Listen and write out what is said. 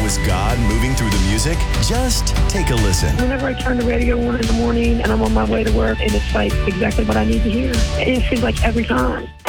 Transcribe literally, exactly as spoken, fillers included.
was God moving through the music? Just take a listen. Whenever I turn the radio on in the morning and I'm on my way to work, and it's like exactly what I need to hear. And it seems like every time.